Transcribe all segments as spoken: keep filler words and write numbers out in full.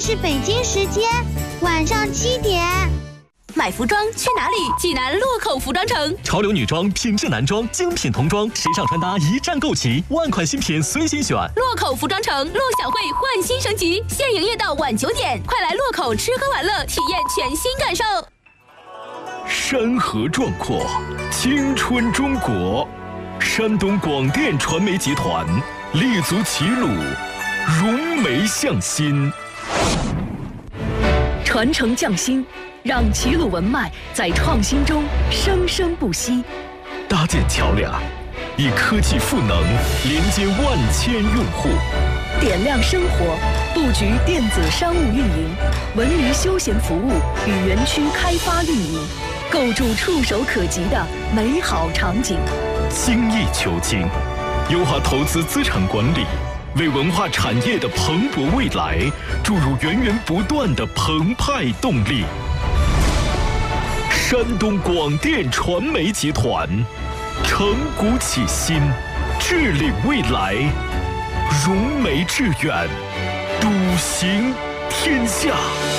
是北京时间晚上七点。 买服装去哪里？济南洛口服装城， 潮流女装、品质男装、精品童装、时尚穿搭一站购齐，万款新品随心选。 洛口服装城，陆小慧焕新升级，现营业到晚九点，快来洛口吃喝玩乐，体验全新感受。 山河壮阔，青春中国，山东广电传媒集团立足齐鲁，融媒向心， 传承匠心，让齐鲁文脉在创新中生生不息。 搭建桥梁，以科技赋能连接万千用户， 点亮生活，布局电子商务运营、文娱休闲服务与园区开发运营，构筑触手可及的美好场景。 精益求精，优化投资资产管理，为文化产业的蓬勃未来注入源源不断的澎湃动力。山东广电传媒集团承股启新，致力未来，融媒致远，笃行天下。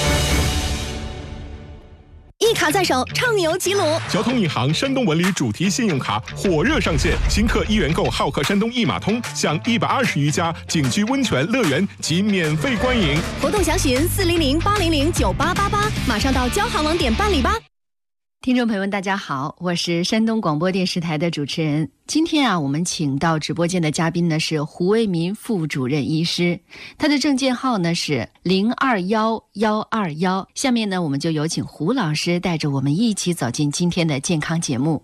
一卡在手，畅游齐鲁。 交通银行山东文旅主题信用卡火热上线，新客一元购好客山东一码通，享一百二十余家景区温泉乐园及免费观影。 活动详询四零零八零零九八八八，马上到交行网点办理吧。 听众朋友们，大家好，我是山东广播电视台的主持人。今天啊，我们请到直播间的嘉宾呢是胡为民副主任医师，他的证件号呢是零二幺幺二幺。下面呢，我们就有请胡老师带着我们一起走进今天的健康节目。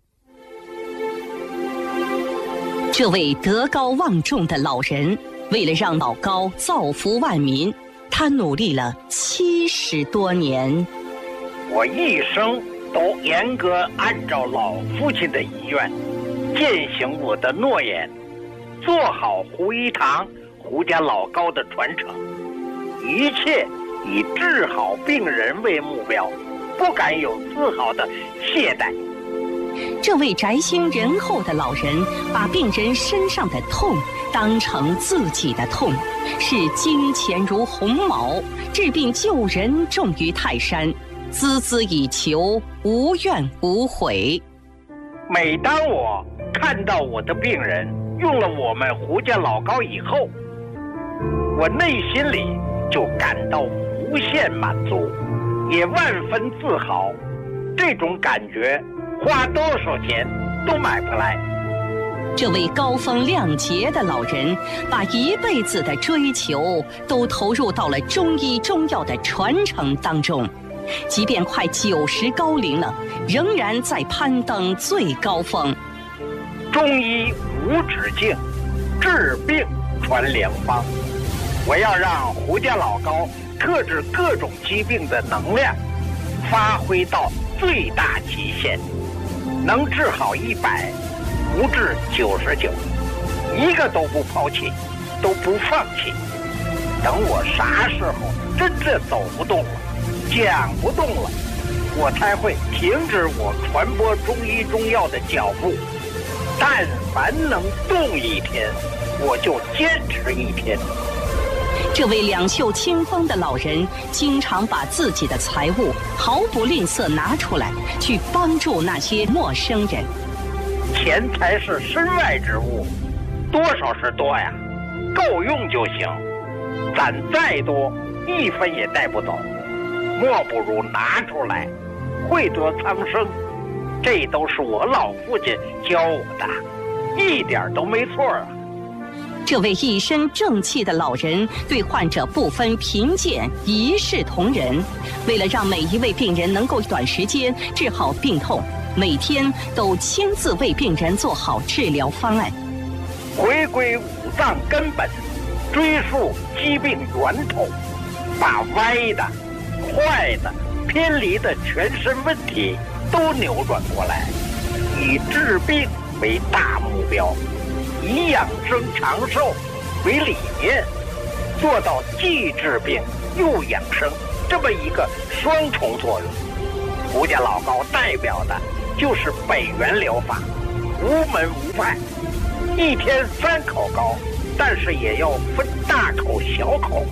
这位德高望重的老人，为了让老高造福万民，他努力了七十多年。 我一生都严格按照老父亲的遗愿，践行我的诺言，做好胡一堂、胡家老高的传承，一切以治好病人为目标，不敢有丝毫的懈怠。 这位宅心仁厚的老人，把病人身上的痛当成自己的痛，视金钱如鸿毛，治病救人重于泰山，孜孜以求，无怨无悔。 每当我看到我的病人用了我们胡家老高以后，我内心里就感到无限满足，也万分自豪。这种感觉花多少钱都买不来。 这位高风亮节的老人，把一辈子的追求都投入到了中医中药的传承当中，即便快九十高龄了，仍然在攀登最高峰。 中医无止境，治病传良方。我要让胡家老高克制各种疾病的能量发挥到最大极限，能治好一百，不治九十九，一个都不抛弃，都不放弃。等我啥时候真正走不动了，讲不动了，我才会停止我传播中医中药的脚步。但凡能动一天，我就坚持一天。 这位两袖清风的老人，经常把自己的财物毫不吝啬拿出来，去帮助那些陌生人。 钱财是身外之物，多少是多呀，够用就行。攒再多，一分也带不走。莫不如拿出来，惠得苍生。这都是我老父亲教我的，一点都没错啊。 这位一身正气的老人，对患者不分贫贱，一视同仁。为了让每一位病人能够短时间治好病痛，每天都亲自为病人做好治疗方案。 回归五脏根本，追溯疾病源头，把歪的、坏的、偏离的全身问题都扭转过来，以治病为大目标，以养生长寿为理念，做到既治病又养生这么一个双重作用。胡家老高代表的就是北元疗法，无门无派，一天三口高，但是也要分大口小口，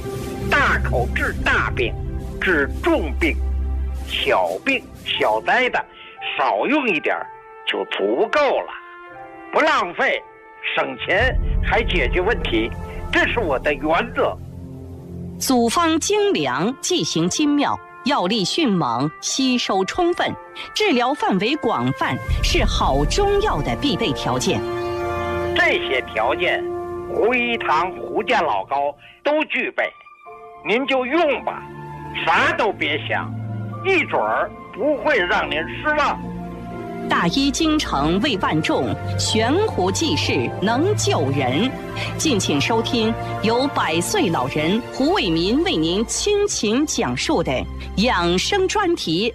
大口治大病，治重病，小病小灾的少用一点就足够了，不浪费，省钱还解决问题，这是我的原则。 组方精良，剂型精妙，药力迅猛，吸收充分，治疗范围广泛，是好中药的必备条件。 这些条件，胡一堂、胡家老高都具备，您就用吧，啥都别想，一准儿不会让您失望。 大医精诚为万众，悬壶济世能救人。敬请收听由百岁老人胡卫民为您倾情讲述的养生专题。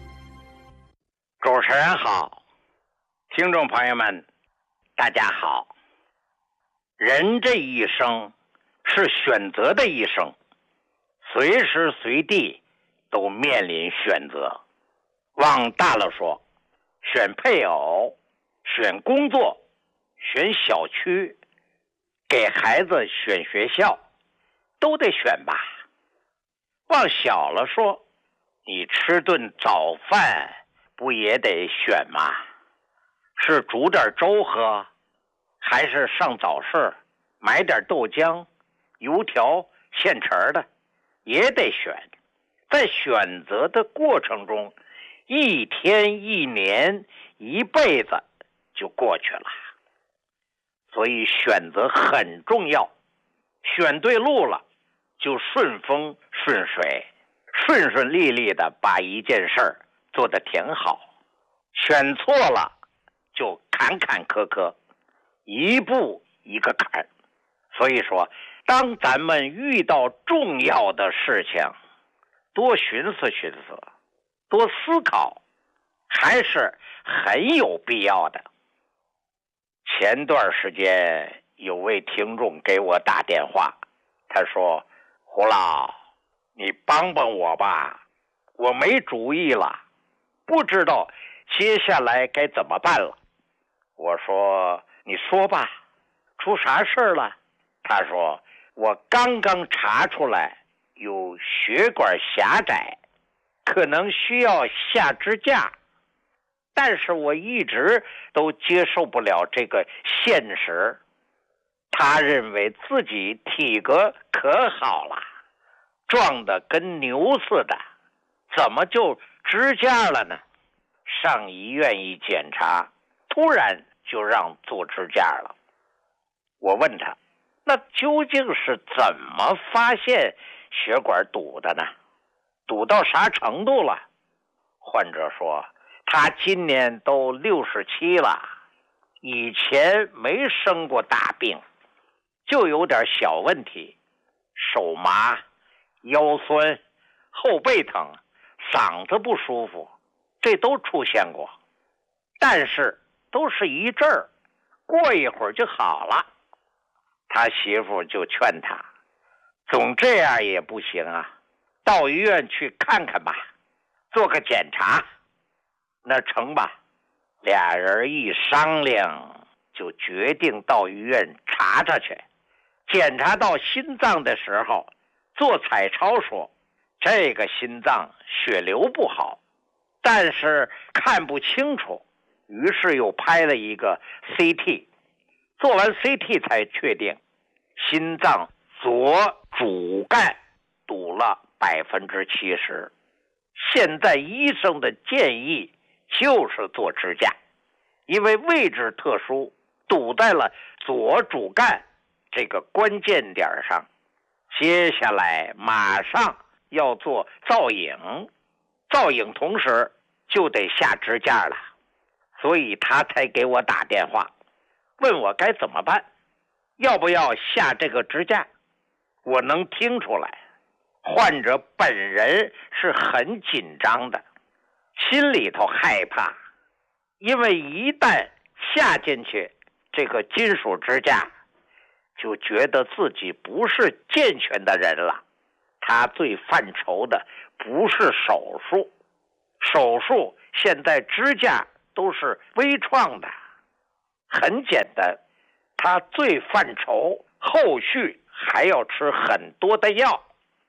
主持人好，听众朋友们，大家好。人这一生是选择的一生，随时随地都面临选择。往大了说，选配偶，选工作，选小区，给孩子选学校，都得选吧。往小了说，你吃顿早饭不也得选吗？是煮点粥喝，还是上早市买点豆浆、油条现成的，也得选。在选择的过程中，一天一年一辈子就过去了。所以选择很重要，选对路了就顺风顺水，顺顺利利的把一件事儿做得挺好。选错了就坎坎坷坷，一步一个坎。所以说，当咱们遇到重要的事情，多寻思寻思，多思考，还是很有必要的。前段时间有位听众给我打电话，他说：胡老，你帮帮我吧，我没主意了，不知道接下来该怎么办了。我说：你说吧，出啥事了？他说：我刚刚查出来有血管狭窄，可能需要下支架，但是我一直都接受不了这个现实。他认为自己体格可好了，壮得跟牛似的，怎么就支架了呢？上医院一检查，突然就让做支架了。我问他，那究竟是怎么发现血管堵的呢？堵到啥程度了？患者说，他今年都六十七了，以前没生过大病，就有点小问题，手麻、腰酸、后背疼、嗓子不舒服，这都出现过，但是都是一阵儿，过一会儿就好了。他媳妇就劝他，总这样也不行啊，到医院去看看吧，做个检查。那成吧，俩人一商量，就决定到医院查查去。检查到心脏的时候，做彩超说，这个心脏血流不好，但是看不清楚，于是又拍了一个 C T， 做完 C T 才确定心脏左主干堵了百分之七十。现在医生的建议就是做支架，因为位置特殊，堵在了左主干这个关键点上。接下来马上要做造影，造影同时就得下支架了，所以他才给我打电话，问我该怎么办，要不要下这个支架。我能听出来，患者本人是很紧张的，心里头害怕，因为一旦下进去这个金属支架，就觉得自己不是健全的人了。他最犯愁的不是手术，手术现在支架都是微创的，很简单。他最犯愁后续还要吃很多的药，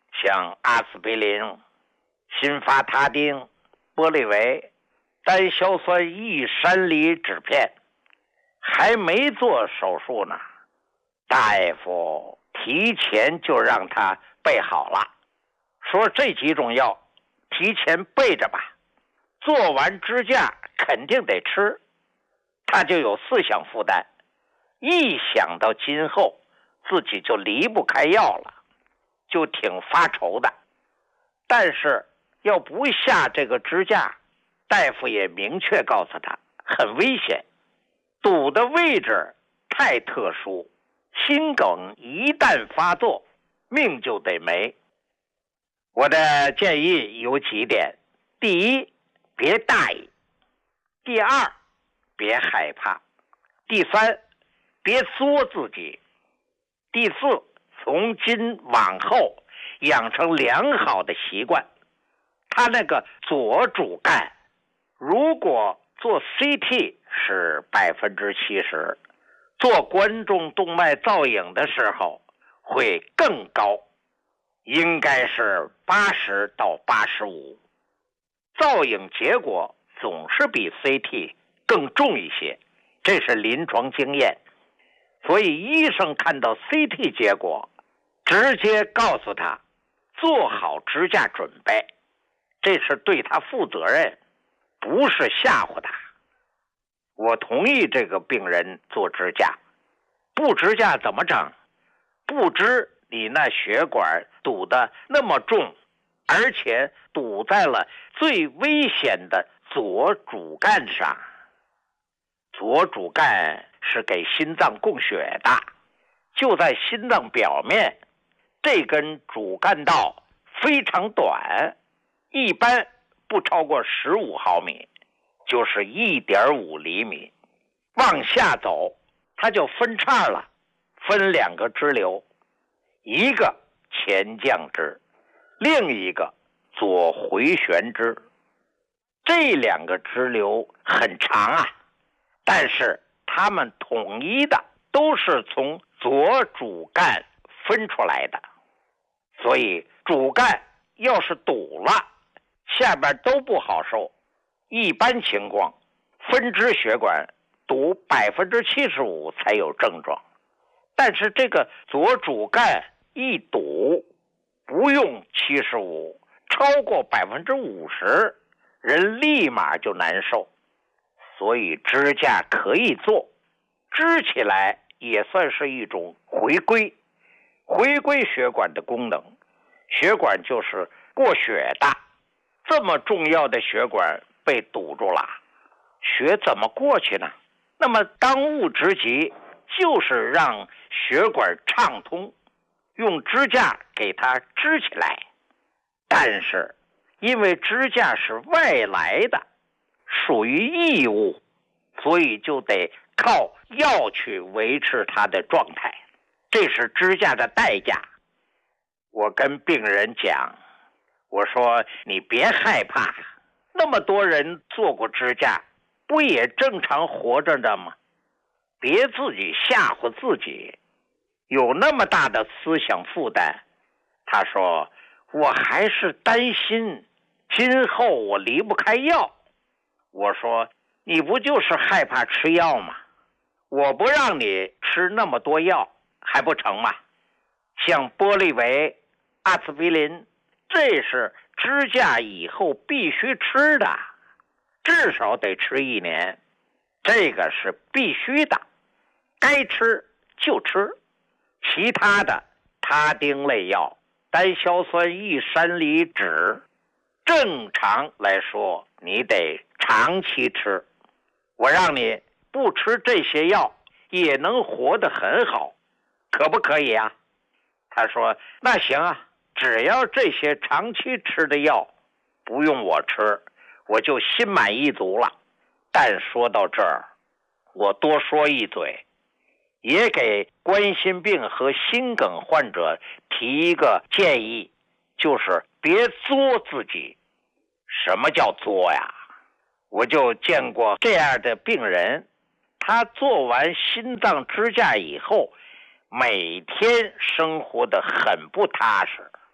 像阿司匹林、辛发他汀、玻利维、单硝酸异山梨酯片，还没做手术呢，大夫提前就让他备好了，说这几种药提前备着吧，做完支架肯定得吃。他就有思想负担，一想到今后自己就离不开药了，就挺发愁的。但是要不下这个支架，大夫也明确告诉他很危险，堵的位置太特殊，心梗一旦发作，命就得没。我的建议有几点：第一，别大意；第二，别害怕；第三，别作自己；第四，从今往后养成良好的习惯。他那个左主干，如果做 C T 是百分之七十，做冠状动脉造影的时候会更高，应该是八十到八十五。造影结果总是比 C T 更重一些，这是临床经验。所以医生看到 C T 结果，直接告诉他做好支架准备，这是对他负责任，不是吓唬他。我同意这个病人做支架，不支架怎么整？不支你那血管堵得那么重，而且堵在了最危险的左主干上。左主干是给心脏供血的，就在心脏表面，这根主干道非常短，一般不超过十五毫米，就是 一点五厘米。往下走它就分叉了，分两个支流，一个前降支，另一个左回旋支。这两个支流很长啊，但是它们统一的都是从左主干分出来的。所以主干要是堵了，下边都不好受。一般情况，分支血管堵百分之七十五才有症状，但是这个左主干一堵，不用七十五，超过百分之五十，人立马就难受。所以支架可以做，支起来也算是一种回归，回归血管的功能。血管就是过血的，这么重要的血管被堵住了，血怎么过去呢？那么当务之急就是让血管畅通，用支架给它支起来。但是因为支架是外来的，属于异物，所以就得靠药去维持它的状态，这是支架的代价。我跟病人讲，我说你别害怕，那么多人做过支架，不也正常活着的吗？别自己吓唬自己，有那么大的思想负担。他说我还是担心今后我离不开药。我说你不就是害怕吃药吗？我不让你吃那么多药还不成吗？像玻利维、阿司匹林，这是支架以后必须吃的，至少得吃一年，这个是必须的，该吃就吃。其他的他汀类药、单硝酸异山梨酯，正常来说你得长期吃。我让你不吃这些药也能活得很好，可不可以啊？他说那行啊，只要这些长期吃的药不用我吃，我就心满意足了。但说到这儿，我多说一嘴，也给冠心病和心梗患者提一个建议，就是别作自己。什么叫作呀？我就见过这样的病人，他做完心脏支架以后，每天生活得很不踏实，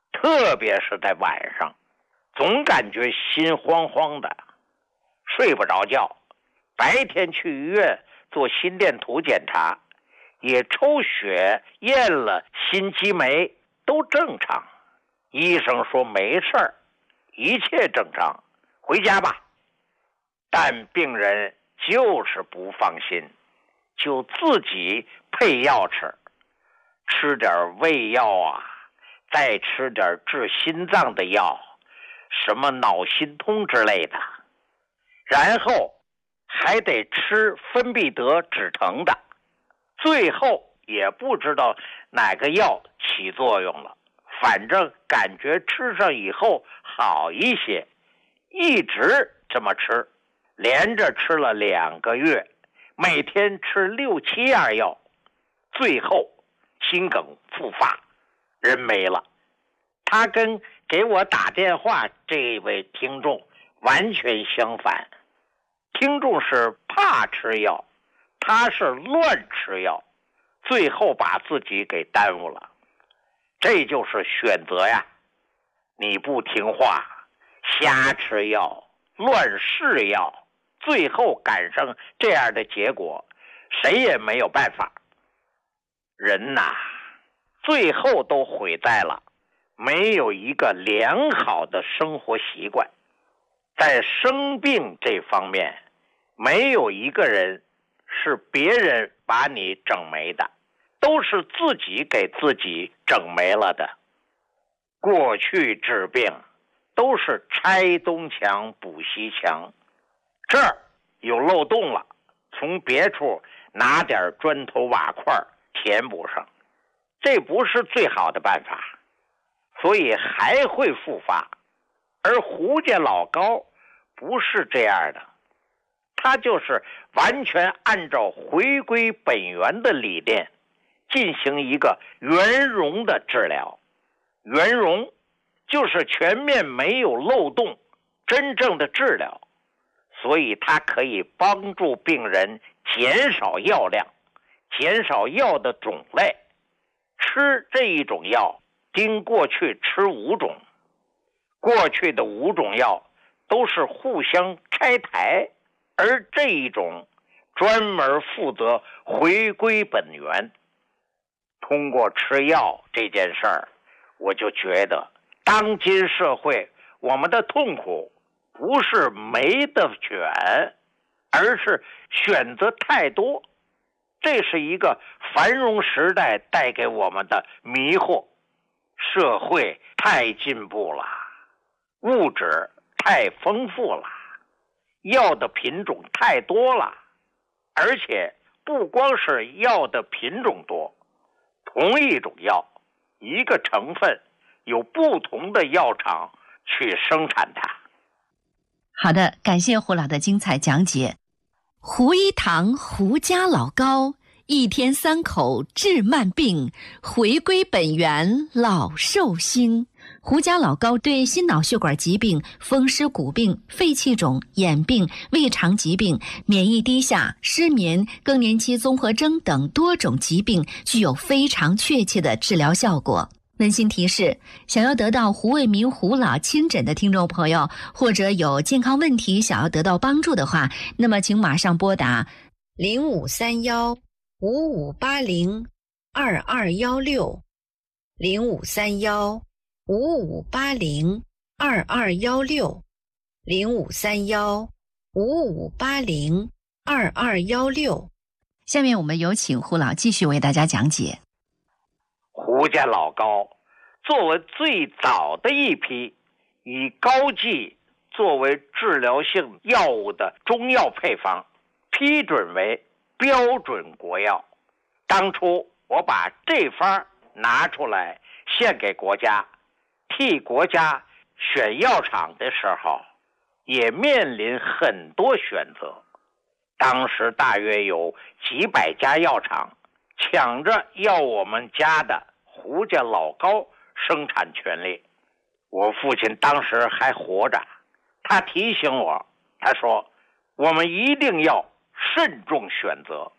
特别是在晚上，总感觉心慌慌的，睡不着觉。白天去医院做心电图检查，也抽血验了心肌酶，都正常。医生说没事儿，一切正常，回家吧。但病人就是不放心，就自己配药吃，吃点胃药啊，再吃点治心脏的药，什么脑心通之类的，然后还得吃芬必得止疼的，最后也不知道哪个药起作用了，反正感觉吃上以后好一些，一直这么吃，连着吃了两个月，每天吃六七样药，最后心梗复发，人没了。他跟给我打电话这位听众完全相反，听众是怕吃药，他是乱吃药，最后把自己给耽误了。这就是选择呀，你不听话，瞎吃药，乱试药，最后赶上这样的结果，谁也没有办法。人呐，最后都毁在了没有一个良好的生活习惯。在生病这方面，没有一个人是别人把你整没的，都是自己给自己整没了的。过去治病都是拆东墙补西墙，这儿有漏洞了，从别处拿点砖头瓦块填补上，这不是最好的办法，所以还会复发。而胡家老高不是这样的，他就是完全按照回归本源的理念进行一个圆融的治疗。圆融就是全面没有漏洞，真正的治疗，所以它可以帮助病人减少药量，减少药的种类。吃这一种药经过去吃五种，过去的五种药都是互相拆台，而这一种专门负责回归本源。通过吃药这件事儿，我就觉得当今社会我们的痛苦不是没得选，而是选择太多。这是一个繁荣时代带给我们的迷惑。社会太进步了，物质太丰富了，药的品种太多了，而且不光是药的品种多，同一种药，一个成分有不同的药厂去生产它。 好的，感谢胡老的精彩讲解。胡一堂胡家老高，一天三口治慢病，回归本源老寿星。胡家老高对心脑血管疾病、风湿骨病、肺气肿、眼病、胃肠疾病、免疫低下、失眠、更年期综合征等多种疾病具有非常确切的治疗效果。温馨提示，想要得到胡卫民胡老亲诊的听众朋友，或者有健康问题想要得到帮助的话，那么请马上拨打零五三幺五五八零二二幺六零五三幺五五八零二二幺六零五三幺五五八零二二幺六。 下面我们有请胡老继续为大家讲解。 胡家老高作为最早的一批以高剂作为治疗性药物的中药配方批准为标准国药。当初我把这方拿出来献给国家，替国家选药厂的时候也面临很多选择。当时大约有几百家药厂抢着要我们家的胡家老高生产权利。我父亲当时还活着，他提醒我，他说我们一定要慎重选择，